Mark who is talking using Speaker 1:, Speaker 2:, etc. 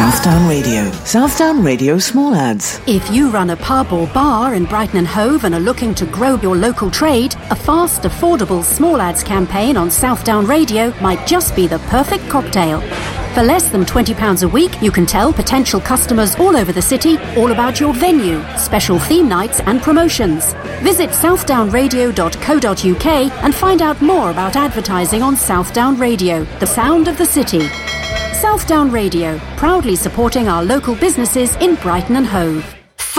Speaker 1: Southdown Radio. Southdown Radio Small Ads.
Speaker 2: If you run a pub or bar in Brighton and Hove and are looking to grow your local trade, a fast, affordable small ads campaign on Southdown Radio might just be the perfect cocktail. For less than £20 a week, you can tell potential customers all over the city all about your venue, special theme nights and promotions. Visit southdownradio.co.uk and find out more about advertising on Southdown Radio, the sound of the city. Southdown Radio, proudly supporting our local businesses in Brighton and Hove.